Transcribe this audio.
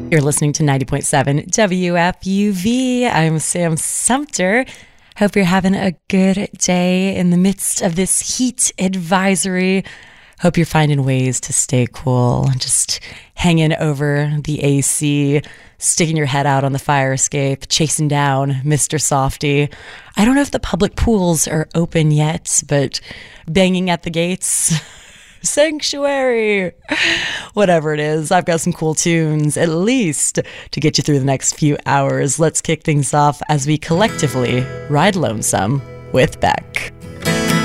You're listening to 90.7 WFUV. I'm Sam Sumter. Hope you're having a good day in the midst of this heat advisory. Hope you're finding ways to stay cool, just hanging over the AC, sticking your head out on the fire escape, chasing down Mr. Softy. I don't know if the public pools are open yet, but banging at the gates, sanctuary, whatever it is. I've got some cool tunes, at least, to get you through the next few hours. Let's kick things off as we collectively ride lonesome with Beck.